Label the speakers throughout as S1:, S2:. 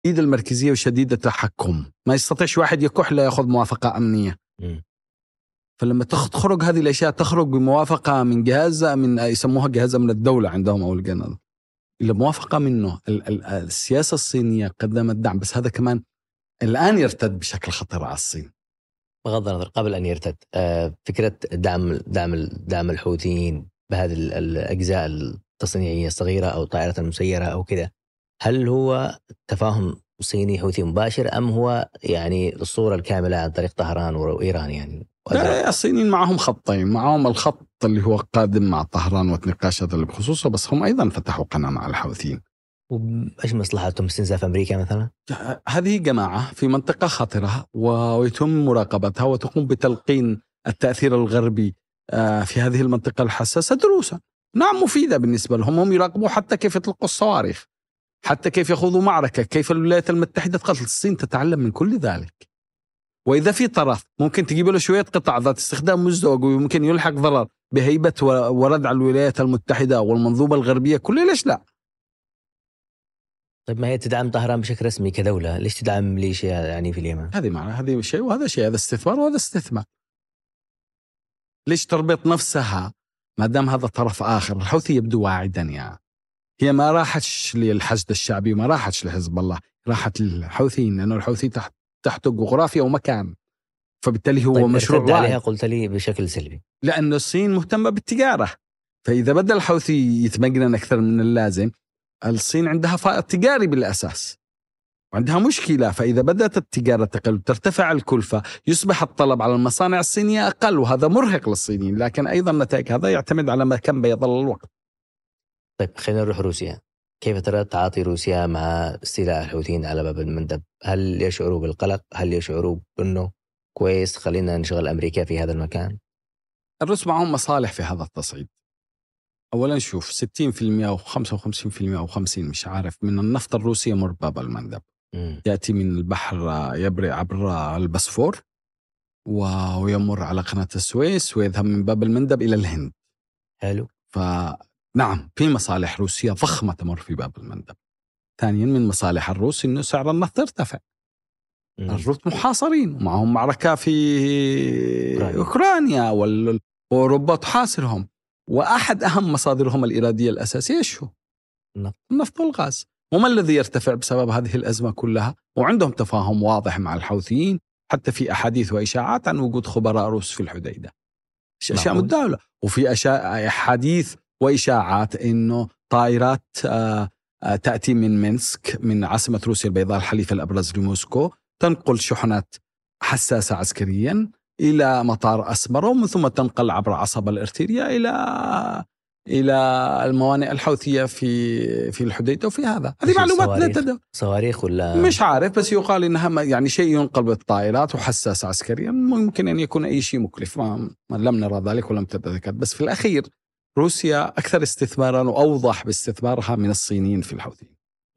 S1: شديد المركزية وشديد التحكم، ما يستطيعش واحد يكح لا يأخذ موافقة أمنية. فلما تخرج هذه الأشياء تخرج بموافقة من جهاز من يسموها جهاز من الدولة عندهم أو الجنة، إلا موافقة منه. السياسة الصينية قدمت دعم، بس هذا كمان الآن يرتد بشكل خطير على الصين.
S2: بغض النظر قبل أن يرتد، فكرة دعم الحوثيين بهذه الأجزاء التصنيعية الصغيرة أو الطائرات المسيرة أو كذا، هل هو تفاهم صيني حوثي مباشر أم هو يعني الصورة الكاملة عن طريق طهران وإيران يعني؟
S1: لا، الصينيين معهم خطين، معهم الخط اللي هو قادم مع طهران والنقاشات اللي بخصوصه، بس هم أيضا فتحوا قناة مع الحوثيين.
S2: وإيش مصلحتهم استنزاف أمريكا مثلا؟
S1: هذه جماعة في منطقة خطرة ويتم مراقبتها وتقوم بتلقين التأثير الغربي في هذه المنطقة الحساسة دروسا نعم مفيدة بالنسبة لهم. هم يراقبوا حتى كيف يطلقوا الصواريخ، حتى كيف يخوضوا معركة، كيف الولايات المتحدة تقتل. الصين تتعلم من كل ذلك، وإذا في طرف ممكن تجيب له شوية قطع ذات استخدام مزدوج وممكن يلحق ضرر بهيبة وردع الولايات المتحدة والمنظومة الغربية كلها، ليش لا؟
S2: طيب ما هي تدعم طهران بشكل رسمي كدولة، ليش تدعم ميليشيا يعني في اليمن؟
S1: هذه معنى هذه شيء وهذا شيء، هذا استثمار وهذا استثمار. ليش تربط نفسها ما دام هذا طرف آخر؟ الحوثي يبدو واعدا يعني. هي ما راحتش للحشد الشعبي وما راحتش لحزب الله، راحت للحوثيين لأنه الحوثي تحت جغرافيا ومكان، فبالتالي هو
S2: طيب
S1: مشروع واعد.
S2: عليها قلت لي بشكل سلبي
S1: لأن الصين مهتمة بالتجارة، فإذا بدأ الحوثي يتمجنن أكثر من اللازم، الصين عندها فائض تجاري بالأساس وعندها مشكلة. فإذا بدأت التجارة تقل ترتفع الكلفة، يصبح الطلب على المصانع الصينية أقل، وهذا مرهق للصينيين. لكن أيضا نتائج هذا يعتمد على ما كم بيظل الوقت.
S2: طيب خلينا نروح روسيا. كيف ترى تعاطي روسيا مع استيلاء الحوثيين على باب المندب؟ هل يشعروا بالقلق؟ هل يشعروا بأنه كويس خلينا نشغل أمريكا في هذا المكان؟
S1: الروس معهم مصالح في هذا التصعيد. أولا شوف 60% أو 55% أو 50 مش عارف من النفط الروسي يمر باب المندب. يأتي من البحر، يبرئ عبر البسفور ويمر على قناة السويس ويذهب من باب المندب إلى الهند.
S2: حلو.
S1: فنعم في مصالح روسية ضخمة تمر في باب المندب. ثانيا من مصالح الروس إنه سعر النفط ارتفع. الروس محاصرين ومعهم معركة في أوكرانيا وأوروبا تحاصرهم، وأحد أهم مصادرهم الإيرادية الأساسية شو؟ النفط والغاز. وما الذي يرتفع بسبب هذه الأزمة كلها؟ وعندهم تفاهم واضح مع الحوثيين، حتى في أحاديث وإشاعات عن وجود خبراء روس في الحديدة، أشياء متداولة. وفي أحاديث وإشاعات إنه طائرات تأتي من مينسك من عاصمة روسيا البيضاء الحليفة الأبرز لموسكو، تنقل شحنات حساسة عسكريا إلى مطار أسمر، ومن ثم تنقل عبر عصبة الإرتيريا إلى الموانئ الحوثية في الحديدة. وفي هذه معلومات لا تدل.
S2: صواريخ ولا
S1: مش عارف، بس يقال إنها يعني شيء ينقل بالطائرات وحساس عسكريا. ممكن أن يكون أي شيء مكلف، ما لم نرى ذلك ولم تتذكر. بس في الأخير روسيا أكثر استثمارا وأوضح باستثمارها من الصينيين في الحوثيين.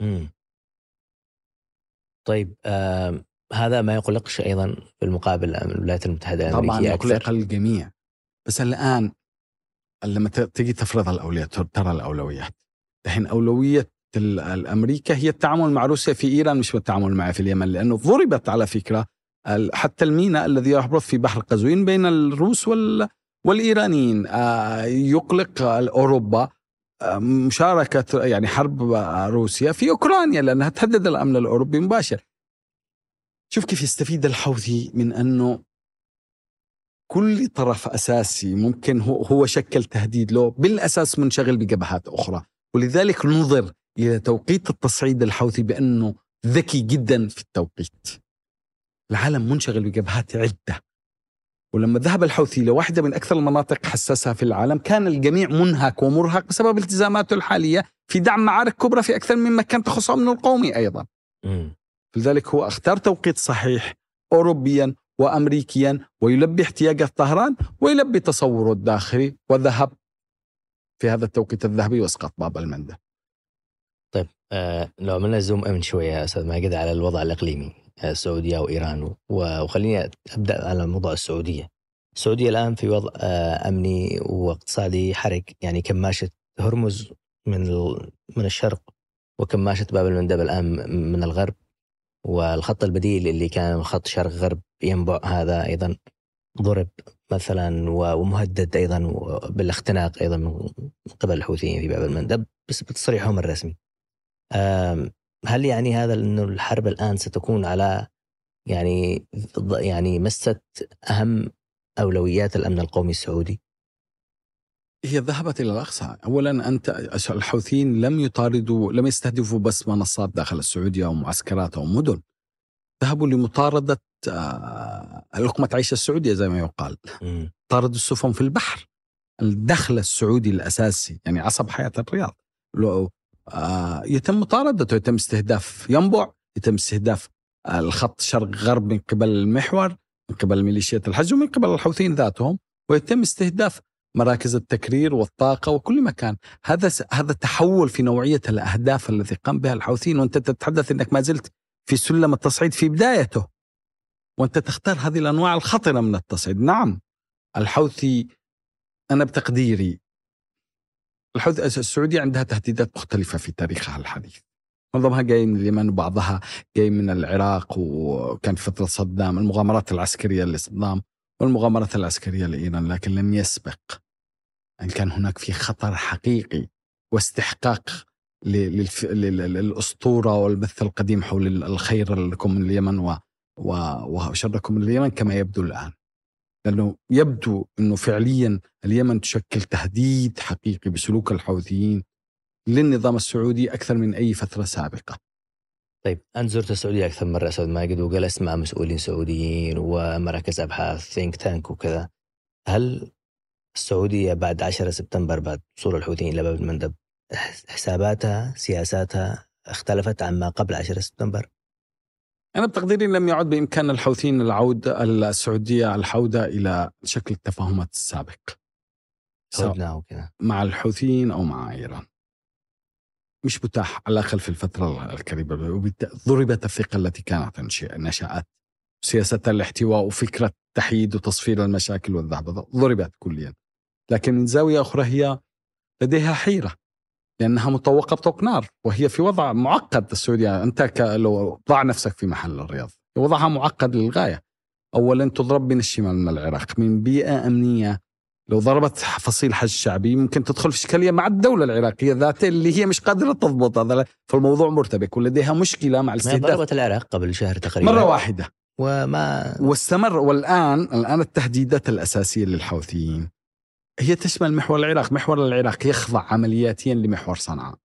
S2: طيب هذا ما يقلقش أيضا في المقابل الولايات المتحدة الأمريكية؟
S1: طبعا يقلق الجميع، بس الآن لما تيجي تفرض الأولويات ترى الأولويات. الحين أولوية الأمريكا هي التعامل مع روسيا في إيران، مش التعامل معها في اليمن، لأنه ضربت على فكرة حتى الميناء الذي يربط في بحر قزوين بين الروس والإيرانيين. يقلق أوروبا مشاركة يعني حرب روسيا في أوكرانيا لأنها تهدد الأمن الأوروبي مباشر. شوف كيف يستفيد الحوثي من أنه كل طرف أساسي ممكن هو شكل تهديد له بالأساس منشغل بجبهات أخرى. ولذلك ننظر إلى توقيت التصعيد الحوثي بأنه ذكي جدا في التوقيت. العالم منشغل بجبهات عدة، ولما ذهب الحوثي لواحدة من أكثر المناطق حساسة في العالم كان الجميع منهك ومرهق بسبب التزاماته الحالية في دعم معارك كبرى في أكثر من مكان تخص أمنه القومي أيضا. لذلك هو اختار توقيت صحيح أوروبيا وأمريكيا ويلبي احتياجات طهران ويلبي تصوره الداخلي، وذهب في هذا التوقيت الذهبي واسقط باب المندب.
S2: طيب لو عملنا زوم إن شوية يا أستاذ ماجد على الوضع الإقليمي، السعودية وإيران، وخليني أبدأ على موضوع السعودية. السعودية الآن في وضع أمني واقتصادي حرج، يعني كماشة هرمز من الشرق وكماشة باب المندب الآن من الغرب والخط البديل اللي كان خط شرق غرب ينبع هذا أيضا ضرب مثلا ومهدد أيضا بالاختناق أيضا من قبل الحوثيين في باب المندب بس بتصريحهم الرسمي. هل يعني هذا أنه الحرب الآن ستكون على يعني مست أهم أولويات الأمن القومي السعودي؟
S1: هي ذهبت إلى الأقصى. أولا أنت الحوثيين لم يستهدفوا بس منصات داخل السعودية أو معسكرات أو مدن، ذهبوا لمطاردة لقمة عيش السعودية زي ما يقال. طاردوا السفن في البحر. الدخل السعودي الأساسي يعني عصب حياة الرياض يتم مطاردته، يتم استهداف ينبع، يتم استهداف الخط شرق غرب من قبل المحور، من قبل ميليشيات الحج ومن قبل الحوثيين ذاتهم، ويتم استهداف مراكز التكرير والطاقة وكل مكان. هذا تحول في نوعية الأهداف التي قام بها الحوثيين، وأنت تتحدث أنك ما زلت في سلم التصعيد في بدايته، وأنت تختار هذه الأنواع الخطرة من التصعيد. نعم الحوثي، أنا بتقديري السعودية عندها تهديدات مختلفة في تاريخها الحديث، معظمها جاي من اليمن وبعضها جاي من العراق، وكان في فترة صدام المغامرات العسكرية لصدام والمغامرات العسكرية لإيران، لكن لم يسبق أن كان هناك في خطر حقيقي واستحقاق للأسطورة والمثل القديم حول الخير لكم من اليمن وشركم من اليمن كما يبدو الآن، لأنه يبدو أنه فعليا اليمن تشكل تهديد حقيقي بسلوك الحوثيين للنظام السعودي أكثر من أي فترة سابقة.
S2: طيب أنت زرت السعودية أكثر مرة أستاذ ماجد وجلست مع مسؤولين سعوديين ومراكز أبحاث ثينك تانك وكذا، هل السعودية بعد 10 سبتمبر بعد وصول الحوثيين إلى باب المندب حساباتها سياساتها اختلفت عن ما قبل 10 سبتمبر؟
S1: أنا بتقديري لم يعد بإمكان الحوثيين السعودية العودة إلى شكل التفاهمات السابق مع الحوثيين أو مع إيران، مش متاح على الأقل في الفترة القريبة. ضربت الثقة التي كانت نشأت سياسة الاحتواء وفكرة تحييد وتصفير المشاكل والذهب ضربت كليا، لكن من زاوية أخرى هي لديها حيرة لأنها مطوقة بطوق نار، وهي في وضع معقد. السعودية أنت لو ضع نفسك في محل الرياض، وضعها معقد للغاية. أولا تضرب من الشمال من العراق من بيئة أمنية، لو ضربت فصيل حج شعبي ممكن تدخل في إشكالية مع الدولة العراقية ذاتها اللي هي مش قادرة تضبط هذا، فالموضوع مرتبك ولديها مشكلة مع الاستهداف.
S2: ضربت العراق قبل شهر تقريبا
S1: مرة واحدة
S2: واستمر.
S1: والآن التهديدات الأساسية للحوثيين هي تشمل محور العراق. محور العراق يخضع عملياتيا لمحور صنعاء،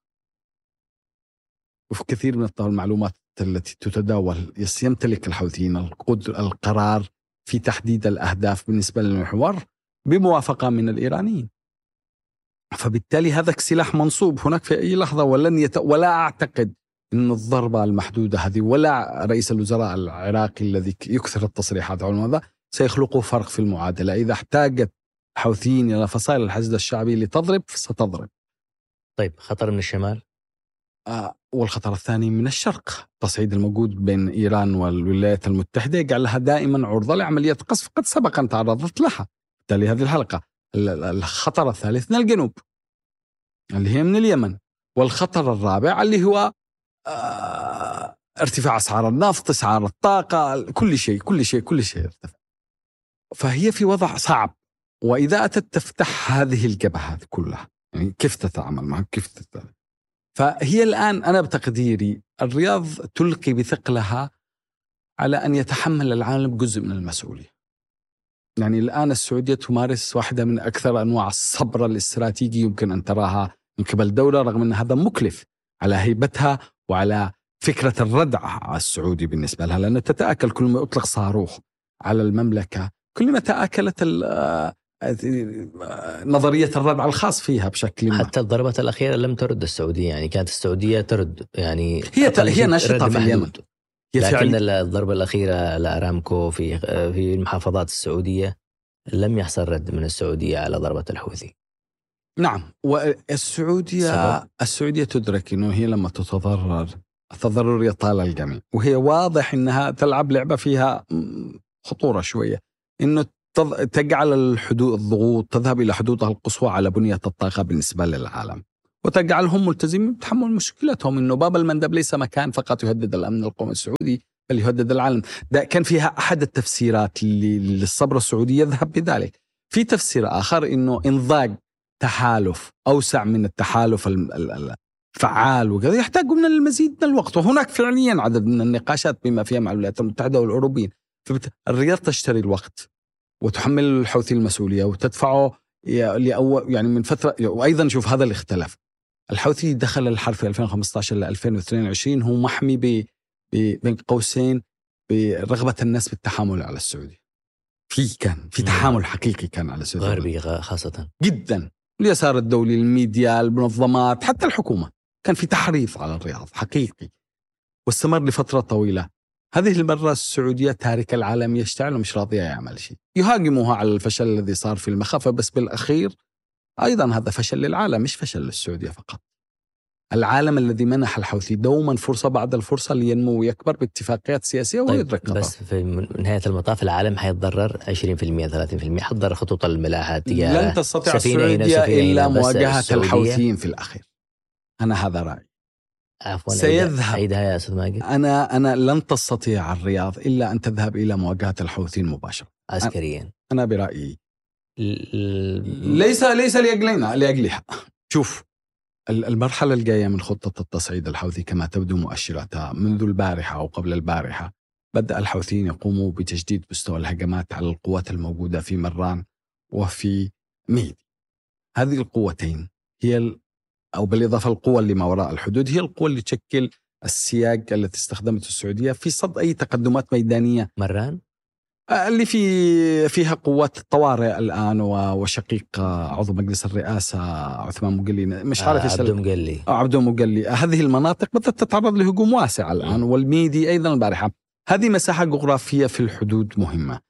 S1: وفي كثير من المعلومات التي تتداول يمتلك الحوثيين القرار في تحديد الأهداف بالنسبة للمحور بموافقة من الإيرانيين، فبالتالي هذا سلاح منصوب هناك في أي لحظة. ولا أعتقد أن الضربة المحدودة هذه ولا رئيس الوزراء العراقي الذي يكثر التصريحات عن هذا سيخلقوا فرق في المعادلة. إذا احتاجت حوثيين إلى فصائل الحشد الشعبي لتضرب ستضرب.
S2: طيب خطر من الشمال؟
S1: والخطر الثاني من الشرق، تصعيد الموجود بين إيران والولايات المتحدة يجعلها دائما عرضة لعمليات قصف قد سبق أن تعرضت لها. بالتالي هذه الحلقة الخطر الثالث من الجنوب اللي هي من اليمن، والخطر الرابع اللي هو ارتفاع أسعار النفط، أسعار الطاقة، كل شيء ارتفع. فهي في وضع صعب، وإذا أتت تفتح هذه الجبهات كلها يعني كيف تتعامل معها، كيف تتعامل. فهي الآن أنا بتقديري الرياض تلقي بثقلها على أن يتحمل العالم جزء من المسؤولية. يعني الآن السعودية تمارس واحدة من أكثر أنواع الصبر الاستراتيجي يمكن أن تراها من قبل دولة، رغم أن هذا مكلف على هيبتها وعلى فكرة الردع السعودي بالنسبة لها، لأن تتآكل كل ما أطلق صاروخ على المملكة كل ما تآكلت نظرية الردع الخاص فيها بشكل ما.
S2: حتى الضربات الأخيرة لم ترد السعودية، يعني كانت السعودية ترد، يعني
S1: هي نشطة في اليمن،
S2: لكن الضربة الأخيرة لأرامكو في المحافظات السعودية لم يحصل رد من السعودية على ضربة الحوثي.
S1: نعم، والسعودية تدرك أنه هي لما التضرر يطال الجميع، وهي واضح أنها تلعب لعبة فيها خطورة شوية، أنه تجعل الضغوط تذهب إلى حدودها القصوى على بنية الطاقة بالنسبة للعالم، وتجعلهم ملتزمين بتحمل مشكلتهم. إنه باب المندب ليس مكان فقط يهدد الأمن القومي السعودي، بل يهدد العالم. ده كان فيها أحد التفسيرات للصبر السعودي يذهب بذلك. في تفسير آخر إنه انضاج تحالف أوسع من التحالف الفعال وكذا يحتاج من المزيد من الوقت، وهناك فعليا عدد من النقاشات بما فيها مع الولايات المتحدة والأوروبيين. فالرياض تشتري الوقت وتحمل الحوثي المسؤولية وتدفعه يعني من فترة. وأيضا شوف هذا اللي اختلف، الحوثي دخل الحرب في 2015 ل 2022 هو محمي بين قوسين برغبة الناس بالتحامل على السعودية. كان في تحامل حقيقي كان على السعودية
S2: غربي خاصة
S1: جدا، اليسار الدولي، الميديا، المنظمات، حتى الحكومة، كان في تحريض على الرياض حقيقي واستمر لفترة طويلة. هذه المرة السعودية تارك العالم يشتعل ومش راضية يعمل شيء، يهاجموها على الفشل الذي صار في المخافة، بس بالأخير أيضا هذا فشل للعالم مش فشل للسعودية فقط. العالم الذي منح الحوثي دوما فرصة بعد الفرصة لينمو ويكبر باتفاقيات سياسية ويدرك
S2: طيب بس في نهاية المطاف العالم حيتضرر 20% 30%، حتضرر خطوط الملاحة تجاه
S1: لن تستطيع السعودية إلا مواجهة الحوثيين في الأخير. أنا هذا رأيي.
S2: عفوا
S1: سيذهب
S2: عيدها يا أستاذ ماجد.
S1: أنا لن تستطيع الرياض إلا أن تذهب إلى مواجهة الحوثيين مباشرة
S2: عسكريا.
S1: أنا برأيي ليس لأجلها. شوف المرحلة الجاية من خطة التصعيد الحوثي كما تبدو مؤشراتها منذ البارحة أو قبل البارحة، بدأ الحوثيين يقوموا بتجديد مستوى الهجمات على القوات الموجودة في مران وفي ميدي. هذه القوتين هي أو بالإضافة القوة اللي ما وراء الحدود هي القوة اللي تشكل السياج التي استخدمته السعودية في صد أي تقدمات ميدانية.
S2: مران
S1: اللي فيها قوات الطوارئ الآن وشقيق عضو مجلس الرئاسة عثمان مقلي، مش عارف ايش عبدو مقلي. هذه المناطق بدأت تتعرض لهجوم واسع الآن، والميدي أيضا البارحة. هذه مساحة جغرافية في الحدود مهمة.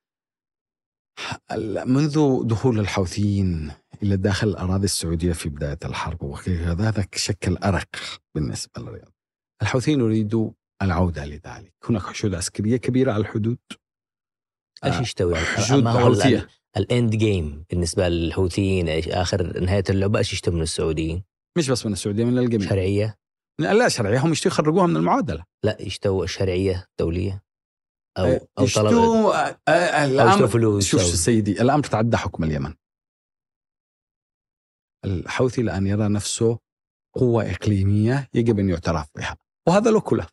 S1: منذ دخول الحوثيين إلى داخل الأراضي السعودية في بداية الحرب وهذا شكل أرق بالنسبة للرياض. الحوثيين يريدوا العودة لذلك. هناك حشود عسكرية كبيرة على الحدود.
S2: ايش يشتوي ما هو الاند جيم بالنسبه للحوثيين؟ اخر نهايه اللعبه ايش يشتوا من السعوديين؟
S1: مش بس من السعوديه، من الجميع.
S2: شرعيه؟
S1: لا شرعيه، هم يشتوا يخرجوها من المعادله.
S2: لا يشتوا الشرعيه دوليه او
S1: يشتوا
S2: الامر فلوس.
S1: شوف سيدي، الامر تعدى حكم اليمن. الحوثي الان يرى نفسه قوه اقليميه يجب ان يعترف بها، وهذا له كله.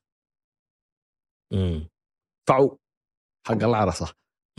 S1: فعوا حق العرصه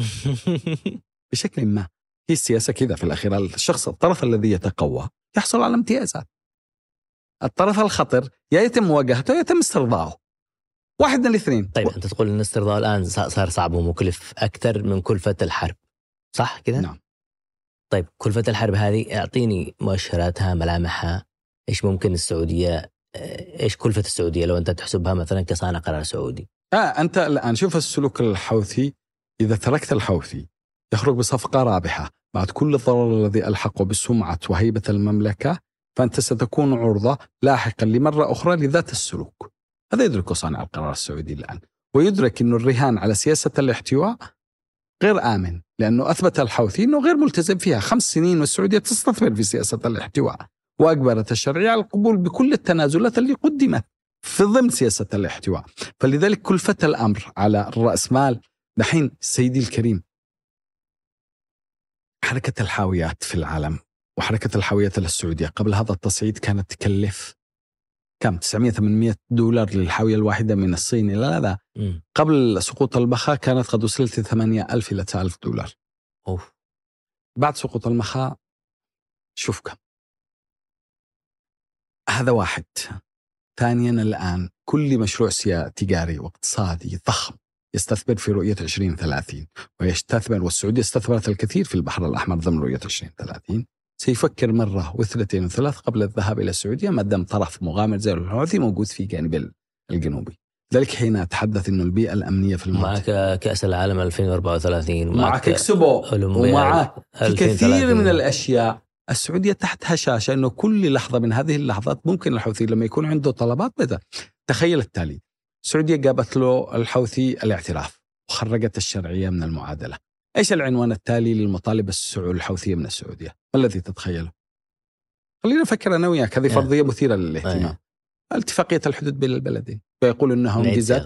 S1: بشكل ما. هي السياسة كذا في الأخير، الطرف الذي يتقوى يحصل على امتيازات، الطرف الخطر يا يتم مواجهته يا يتم استرضاعه، واحد من الاثنين.
S2: طيب أنت تقول أن الاسترضاء الآن صار صعب ومكلف أكثر من كلفة الحرب، صح كذا؟
S1: نعم.
S2: طيب كلفة الحرب هذه أعطيني مؤشراتها، ملامحها، إيش ممكن السعودية، إيش كلفة السعودية لو أنت تحسبها مثلا كصانع قرار سعودي؟
S1: أنت الآن شوف السلوك الحوثي. إذا تركت الحوثي يخرج بصفقة رابحة بعد كل الضرر الذي ألحقه بسمعة وهيبة المملكة، فأنت ستكون عرضة لاحقا لمرة أخرى لذات السلوك. هذا يدركه صانع القرار السعودي الآن، ويدرك أنه الرهان على سياسة الاحتواء غير آمن، لأنه أثبت الحوثي أنه غير ملتزم فيها. 5 سنين والسعودية تستثمر في سياسة الاحتواء، وأجبرت الشرعية على القبول بكل التنازلات اللي قدمت في ضمن سياسة الاحتواء. فلذلك كلفة الأمر على الرأسمال. دحين سيدي الكريم، حركة الحاويات في العالم وحركة الحاويات للسعودية قبل هذا التصعيد كانت تكلف كم؟ 900-800 دولار للحاوية الواحدة من الصين إلى لا. قبل سقوط المخا كانت قد وصلت 8,000 إلى 9,000 دولار. بعد سقوط المخا شوف كم. هذا واحد. ثانيا الآن كل مشروع تجاري واقتصادي ضخم يستثمر في رؤية 2030 ويستثمر، والسعودية استثمرت الكثير في البحر الأحمر ضمن رؤية 2030، سيفكر مرة واثنتين وثلاث قبل الذهاب إلى السعودية ما دام طرف مغامر زي الحوثي موجود في جانب الجنوبي. ذلك حين أتحدث إنه البيئة الأمنية في المنطقة،
S2: معك كأس العالم 2034،
S1: معك إكسبو، ومعك في كثير من الأشياء. السعودية تحت هشاشة إنه كل لحظة من هذه اللحظات ممكن الحوثي لما يكون عنده طلبات بدأ. تخيل التالي، السعودية جابت له الحوثي الاعتراف وخرجت الشرعية من المعادلة. إيش العنوان التالي للمطالب الحوثية من السعودية؟ ما الذي تتخيله؟ خلينا نفكر أنا وياك، هذه فرضية مثيرة للاهتمام. اتفاقية الحدود بين البلدين فيقول أنها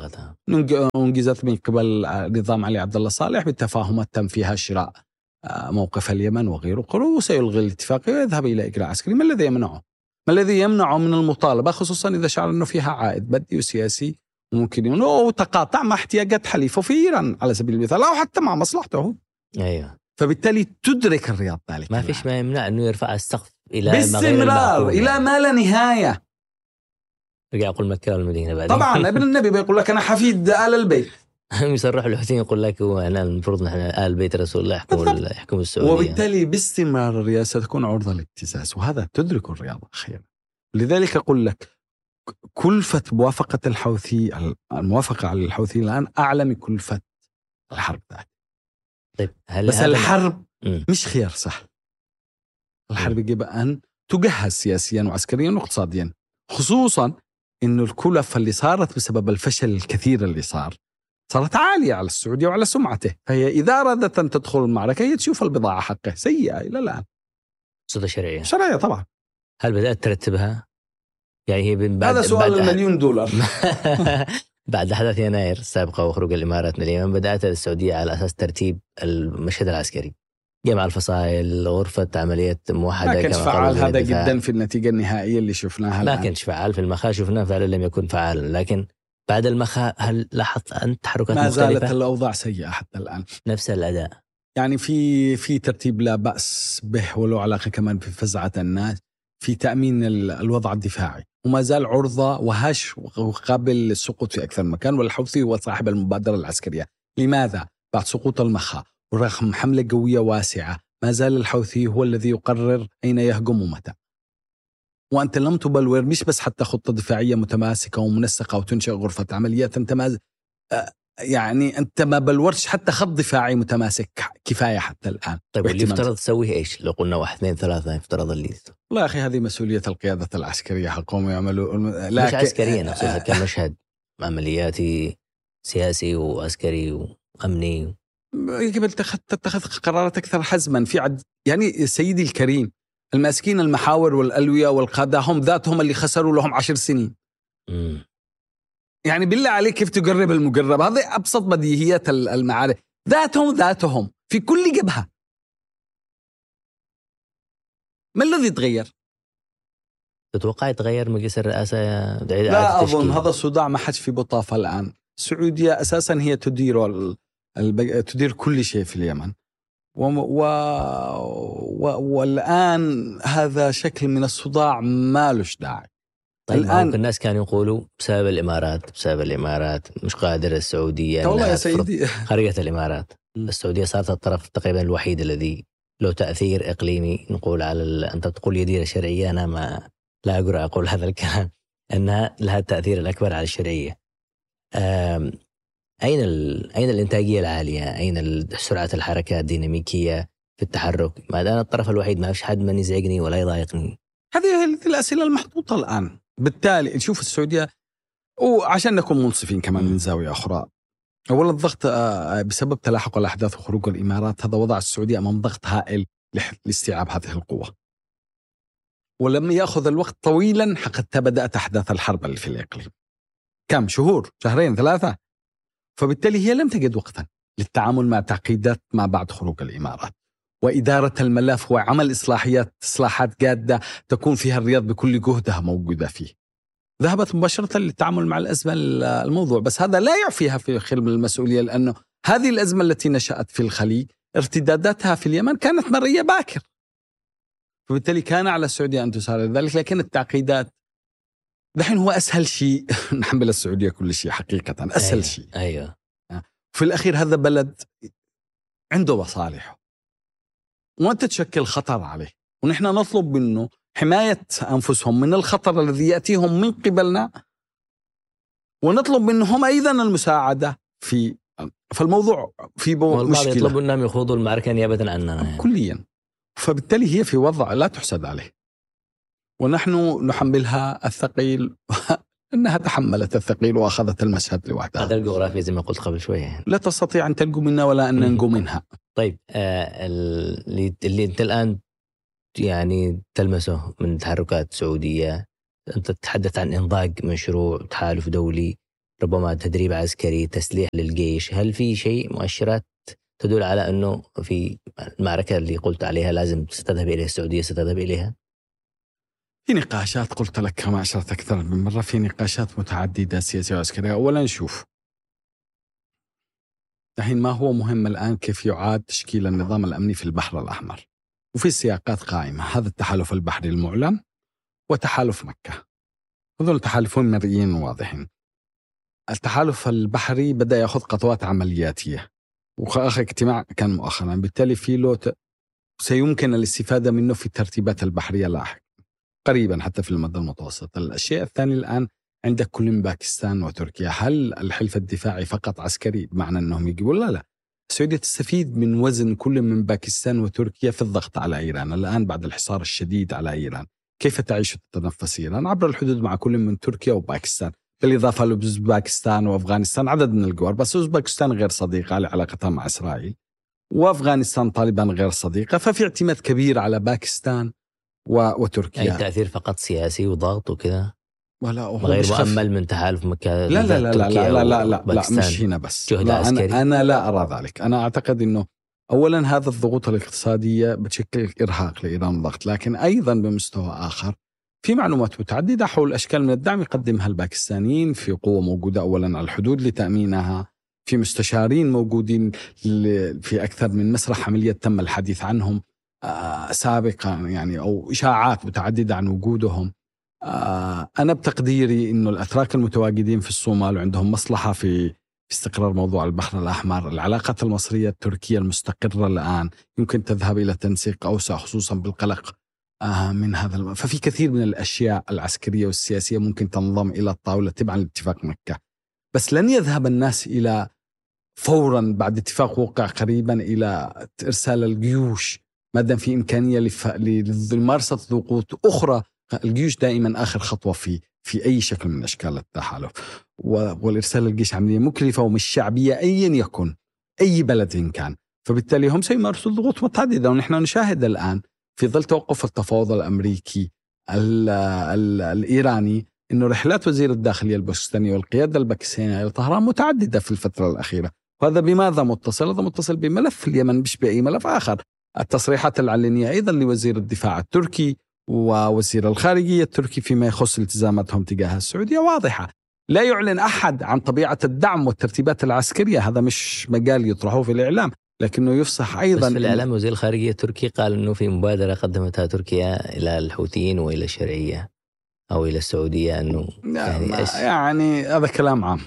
S1: انجزت من قبل نظام علي عبد الله صالح بالتفاهمات تم فيها شراء موقف اليمن وغيره، وسيلغي الاتفاقية ويذهب إلى إجراء عسكري. ما الذي يمنعه؟ ما الذي يمنعه من المطالبة، خصوصا إذا شعر أنه فيها عائد مادي وسياسي وممكن وتقاطع مع احتياجات حليفه في إيران على سبيل المثال، أو حتى مع مصلحته.
S2: أيوة.
S1: فبالتالي تدرك الرياض ذلك.
S2: ما فيش ما يمنع أنه يرفع السقف إلى
S1: باستمرار إلى ما لا نهاية.
S2: رجع يقول مكة والمدينة بعدين.
S1: طبعا ابن النبي بيقول لك أنا حفيد آل البيت.
S2: يصرح الحوثيين يقول لك هو أنا المفروض نحن آل بيت رسول الله يحكم السعودية.
S1: وبالتالي باستمرار الرئاسة تكون عرضة للابتزاز، وهذا تدرك الرياضة أخيرا. لذلك أقول لك كلفة موافقة الحوثي، الموافقة على الحوثي الآن أعلى من كلفة الحرب ذات.
S2: طيب
S1: بس الحرب مش خيار صح. الحرب يجب أن تجهز سياسيا وعسكريا واقتصاديا، خصوصا إنه الكلفة اللي صارت بسبب الفشل الكثير اللي صارت عالية على السعودية وعلى سمعته. فهي إذا أرادت أن تدخل المعركة هي تشوف البضاعة حقه سيئة إلى الآن.
S2: صدى
S1: شرعية طبعا.
S2: هل بدأت ترتبها؟ يعني هي
S1: هذا سؤال المليون دولار.
S2: بعد أحداث يناير السابقة وخروج الإمارات من اليمن بدأت السعودية على أساس ترتيب المشهد العسكري، جمع الفصائل، غرفة عملية موحدة.
S1: ما كانش فعال هذا جدا في النتيجة النهائية اللي شفناها.
S2: ما كانش فعال في المخا، شفناه فعلا لم يكن فعالا. لكن بعد المخا هل لاحظت أنت تحركات مختلفة؟
S1: ما زالت الأوضاع سيئة حتى الآن،
S2: نفس الأداء.
S1: يعني في ترتيب لا بأس به ولو علاقة كمان بفزعة الناس، في تأمين الوضع الدفاعي، وما زال عرضة وهش وقابل للسقوط في أكثر مكان. والحوثي هو صاحب المبادرة العسكرية. لماذا؟ بعد سقوط المخا ورغم حملة قوية واسعة ما زال الحوثي هو الذي يقرر أين يهجم ومتى. وأنت لم تبلور مش بس حتى خطة دفاعية متماسكة ومنسقة وتنشئ غرفة عمليات، أنت ما بلورش حتى خط دفاعي متماسك كفاية حتى الآن.
S2: طيب اللي يفترض تسويه إيش؟ لو قلنا 1 2 3 يفترض اللي
S1: والله يا أخي هذه مسؤولية القيادة العسكرية حقهم يعملوا.
S2: مش عسكريا أقصد كمشهد عملياتي سياسي وعسكري وأمني.
S1: يجب تتخذ قرارات أكثر حزما في يعني سيدي الكريم، الماسكين المحاور والألوية والقادة هم ذاتهم اللي خسروا لهم 10 سنين. يعني بالله عليك كيف تقرب المقرب؟ هذا أبسط بديهيات المعارك. ذاتهم في كل جبهة. ما الذي تغير؟
S2: تتوقع يتغير مجلس الرئاسة؟
S1: لا أظن. هذا الصداع ما حدش في بطافة الآن. السعودية أساسا هي تدير كل شيء في اليمن، والآن هذا شكل من الصداع ما لش داعي.
S2: طيب الآن الناس كانوا يقولوا بسبب الإمارات مش قادر السعودية
S1: والله يا سيدي
S2: خارجة الإمارات. السعودية صارت الطرف تقريبا الوحيد الذي له تأثير إقليمي. نقول على أنت تقول يدير الشرعية، أنا ما لا أقدر أقول هذا الكلام، أنها لها التأثير الأكبر على الشرعية. أين الإنتاجية العالية؟ أين سرعة الحركة الديناميكية في التحرك؟ ما أنا الطرف الوحيد، ما فيش حد من يزعجني ولا يضايقني.
S1: هذه الأسئلة المحطوطة الآن. بالتالي نشوف السعودية، وعشان نكون منصفين كمان من زاوية أخرى، أولا الضغط بسبب تلاحق الأحداث وخروج الإمارات هذا وضع السعودية أمام ضغط هائل لاستيعاب هذه القوة، ولم يأخذ الوقت طويلا حتى بدأت أحداث الحرب اللي في الإقليم. كم شهور؟ 2 3. فبالتالي هي لم تجد وقتا للتعامل مع تعقيدات ما بعد خروج الإمارات وإدارة الملف وعمل إصلاحات جادة تكون فيها الرياض بكل جهدها موجودة فيه. ذهبت مباشرة للتعامل مع الأزمة الموضوع، بس هذا لا يعفيها في خلم المسؤولية، لأنه هذه الأزمة التي نشأت في الخليج ارتداداتها في اليمن كانت مرئية باكر، فبالتالي كان على السعودية أن تسارع ذلك. لكن التعقيدات دحين هو أسهل شيء نحمل السعودية كل شيء حقيقة، أسهل شيء.
S2: أيوة.
S1: في الأخير هذا بلد عنده مصالح وأنت تشكل خطر عليه، ونحن نطلب منه حماية أنفسهم من الخطر الذي يأتيهم من قبلنا، ونطلب منهم أيضا المساعدة في الموضوع. في مشكلة
S2: يطلب أنهم يخوضوا المعركة نيابة عننا يعني.
S1: كليا. فبالتالي هي في وضع لا تحسد عليه، ونحن نحملها الثقيل أنها تحملت الثقيل وأخذت المشهد لوحدها.
S2: هذا الجغرافيا زي ما قلت قبل شوية،
S1: لا تستطيع أن تنجو منا ولا أن ننجو منها.
S2: طيب اللي أنت الآن يعني تلمسه من تحركات سعودية؟ أنت تتحدث عن إنضاج مشروع تحالف دولي، ربما تدريب عسكري، تسليح للجيش. هل في شيء مؤشرات تدل على أنه في المعركة اللي قلت عليها لازم ستذهب إليها السعودية ستذهب إليها؟
S1: في نقاشات، قلت لك كما أشرت أكثر من مرة، في نقاشات متعددة سياسية وعسكرية. أولا نشوف الحين ما هو مهم الآن، كيف يعاد تشكيل النظام الأمني في البحر الأحمر، وفي سياقات قائمة. هذا التحالف البحري المعلن وتحالف مكة، هذول تحالفون مرئيين وواضحين. التحالف البحري بدأ يأخذ خطوات عملياتية، وآخر اجتماع كان مؤخرا، بالتالي في له سيمكن الاستفادة منه في الترتيبات البحرية لاحقا قريبا حتى في المدى المتوسط. الشيء الثاني الآن عندك كل من باكستان وتركيا. هل الحلف الدفاعي فقط عسكري بمعنى أنهم يجيبوا؟ لا، السعودية تستفيد من وزن كل من باكستان وتركيا في الضغط على إيران الآن بعد الحصار الشديد على إيران. كيف تعيش وتتنفس إيران؟ عبر الحدود مع كل من تركيا وباكستان، بالإضافة لأوزباكستان وأفغانستان عدد من الجوار. بس أوزباكستان غير صديقة لعلاقتها مع إسرائيل، وأفغانستان طالبا غير صديقة، ففي اعتماد كبير على باكستان وتركيا.
S2: يعني التأثير فقط سياسي وضغط وكذا،
S1: ولا
S2: غير مؤمل من تحالف مكة؟
S1: لا لا لا لا لا لا لا, لا مش هنا بس.
S2: لا
S1: أنا لا أرى ذلك. أنا أعتقد أنه أولا هذا الضغوط الاقتصادية بتشكل إرهاق لإيران وضغط، لكن أيضا بمستوى آخر في معلومات متعددة حول أشكال من الدعم يقدمها الباكستانيين. في قوة موجودة أولا على الحدود لتأمينها، في مستشارين موجودين في أكثر من مسرح عملية تم الحديث عنهم سابقا، يعني أو إشاعات متعددة عن وجودهم. أنا بتقديري إنه الأتراك المتواجدين في الصومال وعندهم مصلحة في استقرار موضوع البحر الأحمر. العلاقات المصرية التركية المستقرة الآن يمكن تذهب إلى تنسيق أوسع، خصوصا بالقلق من هذا ففي كثير من الأشياء العسكرية والسياسية ممكن تنضم إلى الطاولة تبعا لاتفاق مكة. بس لن يذهب الناس إلى فورا بعد اتفاق وقع قريبا إلى إرسال الجيوش ما دام في إمكانية لممارسة ضغوط أخرى. الجيوش دائما آخر خطوة في أي شكل من أشكال التحالف، والإرسال الجيش عملية مكلفة ومش شعبية أيا يكن أي بلد إن كان. فبالتالي هم سيمارسوا ضغوط متعددة، ونحن نشاهد الآن في ظل توقف التفاوض الأمريكي الإيراني إنه رحلات وزير الداخلية الباكستاني والقيادة الباكستانية إلى طهران متعددة في الفترة الأخيرة. وهذا بماذا متصل؟ هذا متصل بملف اليمن مش بأي ملف آخر. التصريحات العلنية أيضا لوزير الدفاع التركي ووزير الخارجية التركي فيما يخص التزاماتهم تجاه السعودية واضحة. لا يعلن أحد عن طبيعة الدعم والترتيبات العسكرية، هذا مش مجال يطرحه في الإعلام، لكنه يفصح أيضا.
S2: بس في الإعلام وزير الخارجية التركي قال أنه في مبادرة قدمتها تركيا إلى الحوثيين وإلى الشرعية أو إلى السعودية أنه
S1: يعني هذا كلام عام.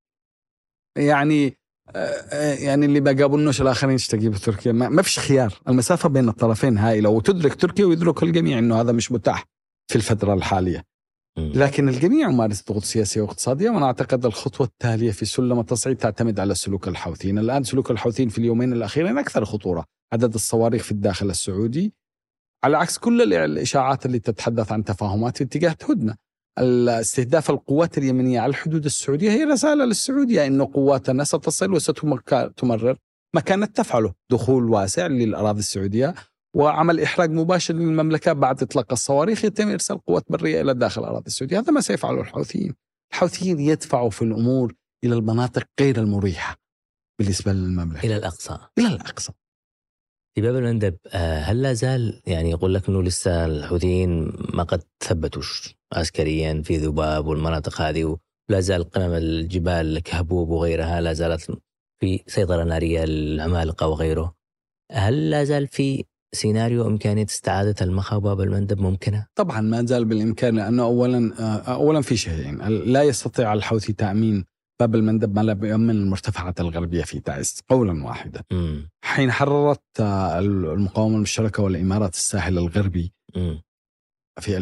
S1: يعني اللي بقابلناش الآخرين تجيب تركيا، ما فيش خيار. المسافة بين الطرفين هائلة، وتدرك تركيا ويدرك الجميع أنه هذا مش متاح في الفترة الحالية. لكن الجميع يمارس ضغوط سياسية واقتصادية، وأنا أعتقد الخطوة التالية في سلم التصعيد تعتمد على سلوك الحوثيين. الآن سلوك الحوثيين في اليومين الأخيرين أكثر خطورة. عدد الصواريخ في الداخل السعودي على عكس كل الإشاعات اللي تتحدث عن تفاهمات في اتجاه هدنة. استهداف القوات اليمنية على الحدود السعودية هي رسالة للسعودية إنه قواتنا ستصل وستمرر ما كانت تفعله، دخول واسع للأراضي السعودية وعمل إحراج مباشر للمملكة. بعد إطلاق الصواريخ يتم إرسال قوات برية إلى داخل الأراضي السعودية. هذا ما سيفعله الحوثيين يدفعوا في الأمور إلى المناطق غير المريحة بالنسبة للمملكة،
S2: إلى الأقصى.
S1: في
S2: باب المندب هل لا زال يعني يقول لك أنه لسه الحوثيين ما قد ثبتوش عسكريا في ذباب والمناطق هذه، ولا زال قمم الجبال كهبوب وغيرها لا زالت في سيطرة نارية العمالقة وغيره؟ هل لا زال في سيناريو إمكانية استعادة المخا وباب المندب ممكنة؟
S1: طبعا ما زال بالإمكان، لأنه أولا في شيئين. لا يستطيع الحوثي تأمين باب المندب ما لا بيأمن المرتفعات الغربية في تعز قولا واحدا. حين حررت المقاومة المشتركة والإمارات الساحل الغربي في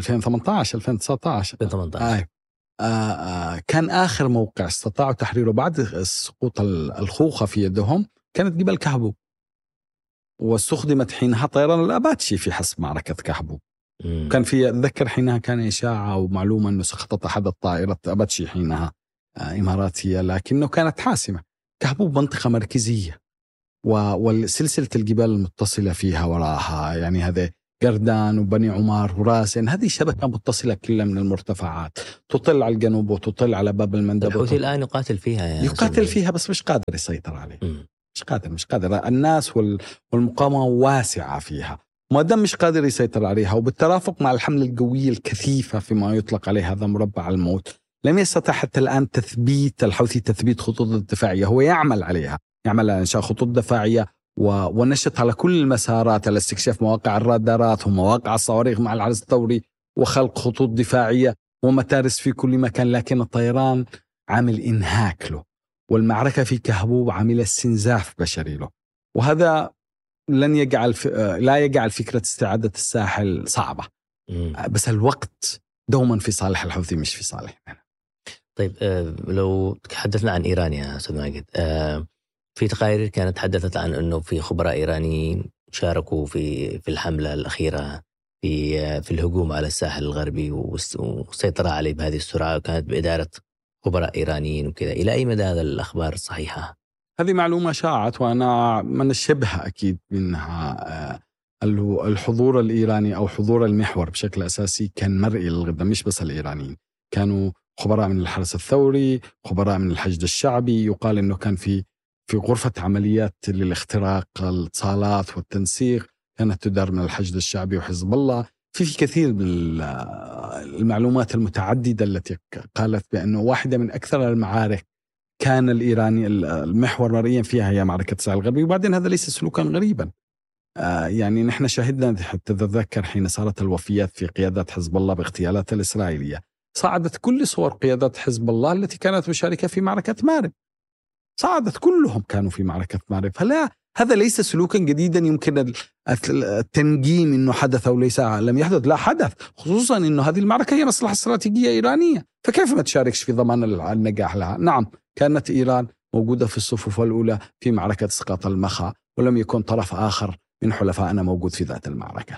S1: 2018 كان آخر موقع استطاعوا تحريره بعد سقوط الخوخة في يدهم كانت جبل كهبوب، واستخدمت حينها طيران الأباتشي في حسم معركة كهبوب. كان في أتذكر حينها كان إشاعة ومعلومة أنه سقطت أحد الطائرة أباتشي حينها إماراتية، لكنه كانت حاسمة. كهبوب منطقة مركزية والسلسلة الجبال المتصلة فيها وراها، يعني هذا قردان وبني عمار وراسن، هذه شبكة متصلة كلها من المرتفعات تطل على الجنوب وتطل على باب المندب.
S2: الحوثي الآن يقاتل فيها يعني،
S1: يقاتل فيها بس مش قادر يسيطر عليه.
S2: م.
S1: مش قادر. الناس والمقاومة واسعة فيها، ما دام مش قادر يسيطر عليها، وبالترافق مع الحملة القوية الكثيفة فيما يطلق عليه هذا مربع الموت، لم يستطع حتى الآن تثبيت الحوثي تثبيت خطوط الدفاعية. هو يعمل عليها، يعمل على إنشاء خطوط دفاعية ونشط على كل المسارات على استكشاف مواقع الرادارات ومواقع الصواريخ مع العرض الثوري وخلق خطوط دفاعية ومتارس في كل مكان. لكن الطيران عامل إنهاك له، والمعركة في كهبوب عاملة استنزاف بشري له، وهذا لا يجعل فكرة استعادة الساحل صعبة. بس الوقت دوما في صالح الحوثي مش في صالحنا.
S2: طيب لو تحدثنا عن إيران يا أستاذ ماجد، في تقارير كانت تحدثت عن أنه في خبراء إيرانيين شاركوا في الحملة الأخيرة في الهجوم على الساحل الغربي والسيطرة عليه بهذه السرعة، وكانت بإدارة خبراء إيرانيين وكذا. إلى أي مدى هذا الأخبار صحيحة؟
S1: هذه معلومة شاعت، وأنا من الشبه أكيد منها. الحضور الإيراني أو حضور المحور بشكل أساسي كان مرئي للغدا، مش بس الإيرانيين، كانوا خبراء من الحرس الثوري، خبراء من الحشد الشعبي. يقال أنه كان في غرفة عمليات للاختراق الاتصالات والتنسيق كانت تدار من الحشد الشعبي وحزب الله. في كثير من المعلومات المتعددة التي قالت بأنه واحدة من أكثر المعارك كان الإيراني المحور مرئيا فيها هي معركة الساحل الغربي. وبعدين هذا ليس سلوكا غريبا، يعني نحن شاهدنا حتى تتذكر حين صارت الوفيات في قيادات حزب الله باغتيالات الإسرائيلية، صعدت كل صور قيادات حزب الله التي كانت مشاركة في معركة مارب، صعدت كلهم كانوا في معركة مارب. فلا، هذا ليس سلوكا جديدا يمكن التنجيم إنه حدث أو ليس لم يحدث. لا، حدث، خصوصا إنه هذه المعركة هي مصلحة استراتيجية إيرانية، فكيف ما تشاركش في ضمان النجاح لها؟ نعم، كانت إيران موجودة في الصفوف الأولى في معركة إسقاط المخا، ولم يكن طرف آخر من حلفائنا موجود في ذات المعركة.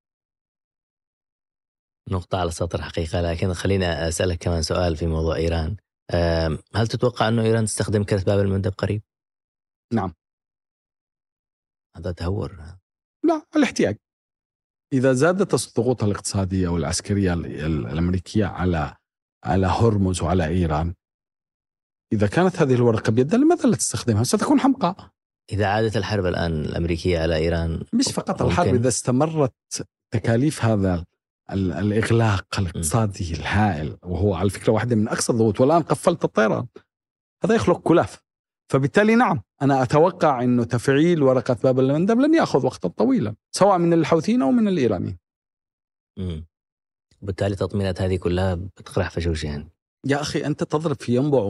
S2: نقطة على السطر حقيقة، لكن خلينا أسألك كمان سؤال في موضوع إيران. هل تتوقع أنه إيران تستخدم كرت باب المندب قريب؟
S1: نعم.
S2: هذا تهور.
S1: لا، الاحتياج. إذا زادت الضغوط الاقتصادية والعسكرية الأمريكية على هرمز وعلى إيران، إذا كانت هذه الورقة بيدها لماذا لا تستخدمها؟ ستكون حمقاء.
S2: إذا عادت الحرب الآن الأمريكية على إيران،
S1: مش فقط الحرب، إذا استمرت تكاليف هذا الإغلاق الاقتصادي الهائل، وهو على فكرة واحدة من أقصى الضغوط، والآن قفلت الطيران، هذا يخلق كلاف. فبالتالي نعم، أنا أتوقع أنه تفعيل ورقة باب المندب لن يأخذ وقتا طويلا، سواء من الحوثيين أو من الإيرانيين.
S2: بالتالي تطمينات هذه كلها بتقرح فشوش يعني. يا
S1: أخي، أنت تضرب في ينبع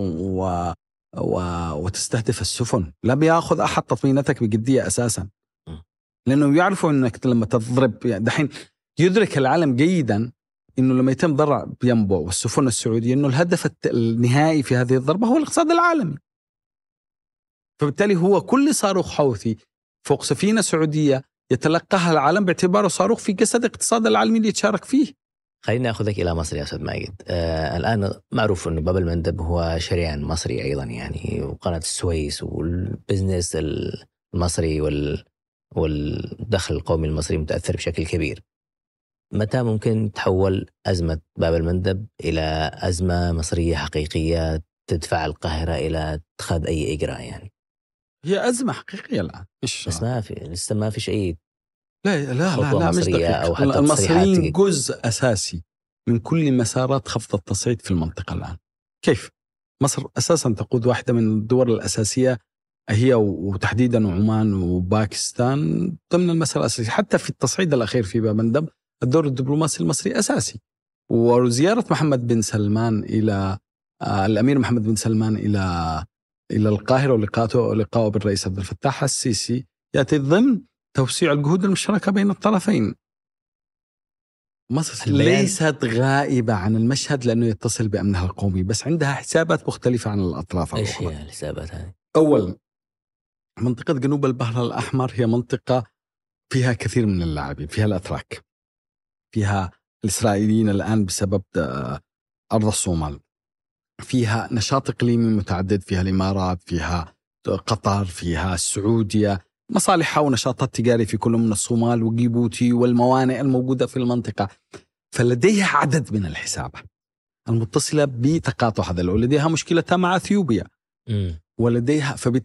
S1: وتستهدف السفن، لا بيأخذ أحد تطميناتك بجدية أساسا، لأنه يعرفوا أنك لما تضرب دحين يدرك العالم جيدا أنه لما يتم ضرب ينبع والسفن السعودية أنه الهدف النهائي في هذه الضربة هو الاقتصاد العالمي. فبالتالي هو كل صاروخ حوثي فوق سفينة سعودية يتلقاها العالم باعتباره صاروخ في جسد الاقتصاد العالمي اللي يتشارك فيه.
S2: خلينا أخذك إلى مصر يا أستاذ ماجد. الآن معروف أنه باب المندب هو شريان مصري أيضا يعني، وقناة السويس والبزنس المصري والدخل القومي المصري متأثر بشكل كبير. متى ممكن تحول أزمة باب المندب إلى أزمة مصرية حقيقية تدفع القاهرة إلى اتخاذ أي إجراء يعني؟
S1: هي أزمة حقيقية الآن،
S2: بس لسه ما فيش أي
S1: لا مش دقيقة.
S2: أو حتى
S1: المصريين جزء أساسي من كل مسارات خفض التصعيد في المنطقة الآن. كيف؟ مصر أساسا تقود واحدة من الدول الأساسية، هي وتحديدا عمان وباكستان، ضمن المسار الأساسي. حتى في التصعيد الأخير في باب المندب الدور الدبلوماسي المصري أساسي. وزيارة محمد بن سلمان إلى الأمير محمد بن سلمان إلى القاهرة ولقاءه بالرئيس عبد الفتاح السيسي يأتي ضمن توسيع الجهود المشتركة بين الطرفين. مصر ليست غائبة عن المشهد لأنه يتصل بأمنها القومي، بس عندها حسابات مختلفة عن الأطراف الأخرى.
S2: إيش هي الحسابات هذه؟
S1: أولا، منطقة جنوب البحر الأحمر هي منطقة فيها كثير من اللاعبين، فيها الأتراك، فيها الإسرائيليين الآن بسبب أرض الصومال، فيها نشاط إقليمي متعدد، فيها الإمارات، فيها قطر، فيها السعودية، مصالحها ونشاطات تجارية في كل من الصومال وجيبوتي والموانئ الموجودة في المنطقة. فلديها عدد من الحسابات المتصلة بتقاطع هذا، ولديها مشكلتها مع أثيوبيا ولديها